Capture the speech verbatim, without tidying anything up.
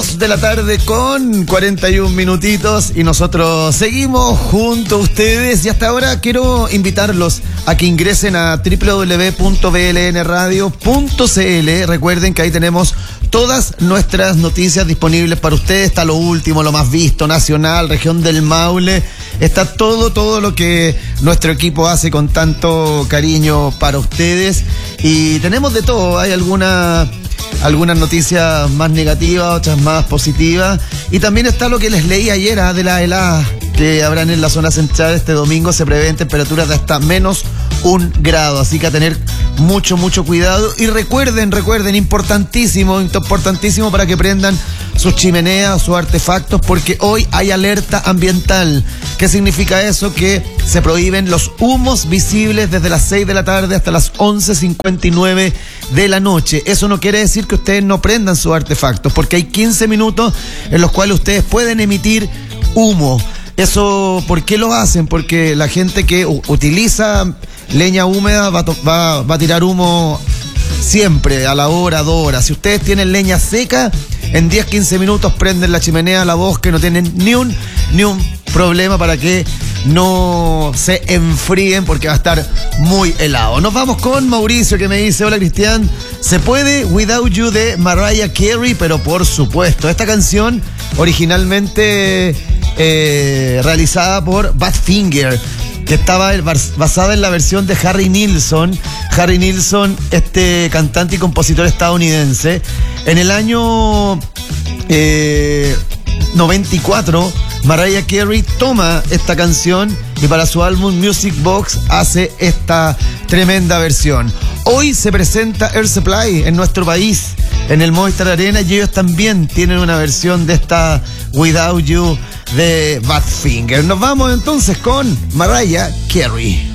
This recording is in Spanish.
dos de la tarde con cuarenta y un minutitos y nosotros seguimos junto a ustedes y hasta ahora quiero invitarlos a que ingresen a doble u doble u doble u punto b l n radio punto c l. Recuerden que ahí tenemos todas nuestras noticias disponibles para ustedes. Está lo último, lo más visto, nacional, región del Maule. Está todo, todo lo que nuestro equipo hace con tanto cariño para ustedes. Y tenemos de todo. Hay alguna... algunas noticias más negativas, otras más positivas. Y también está lo que les leí ayer ¿eh? de las heladas que habrán en la zona central este domingo. Se prevén temperaturas de hasta menos un grado. Así que a tener mucho, mucho cuidado. Y recuerden, recuerden, importantísimo, importantísimo para que prendan sus chimeneas, sus artefactos, porque hoy hay alerta ambiental. ¿Qué significa eso? Que se prohíben los humos visibles desde las seis de la tarde hasta las once cincuenta y nueve de la noche. Eso no quiere decir que ustedes no prendan sus artefactos, porque hay quince minutos en los cuales ustedes pueden emitir humo. Eso, ¿por qué lo hacen? Porque la gente que u- utiliza leña húmeda va a, to- va, va a tirar humo siempre, a la hora, dos horas. Si ustedes tienen leña seca, en diez a quince minutos prenden la chimenea, la bosque, no tienen ni un, ni un problema para que no se enfríen porque va a estar muy helado. Nos vamos con Mauricio que me dice: hola Cristian, ¿se puede Without You de Mariah Carey? Pero por supuesto, esta canción originalmente eh, realizada por Badfinger, que estaba basada en la versión de Harry Nilsson. Harry Nilsson, este cantante y compositor estadounidense, en el año eh, noventa y cuatro, Mariah Carey toma esta canción y para su álbum Music Box hace esta tremenda versión. Hoy se presenta Air Supply en nuestro país, en el Movistar Arena, y ellos también tienen una versión de esta Without You de Badfinger. Nos vamos entonces con Mariah Carey.